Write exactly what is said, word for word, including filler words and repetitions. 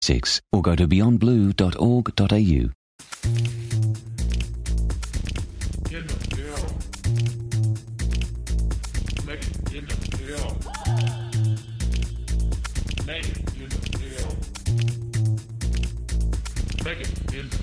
six or go to beyond blue dot org dot a u. In the field. Make it in the field. Make it in the field. Make it in the